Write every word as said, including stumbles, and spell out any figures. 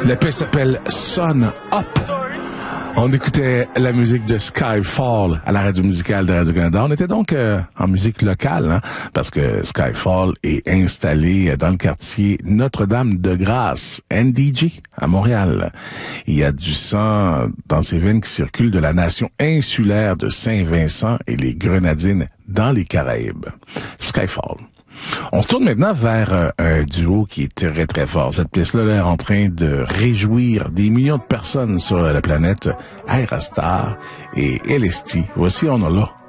La pièce s'appelle Sun Up. On écoutait la musique de Skyfall à la radio musicale de Radio-Canada. On était donc euh, en musique locale, hein, parce que Skyfall est installé dans le quartier Notre-Dame-de-Grâce, N D G, à Montréal. Il y a du sang dans ces veines qui circulent de la nation insulaire de Saint-Vincent et les Grenadines dans les Caraïbes. Skyfall. On se tourne maintenant vers euh, un duo qui est très très fort. Cette pièce-là là, est en train de réjouir des millions de personnes sur la planète. Aerostar et L S T. Voici On a là.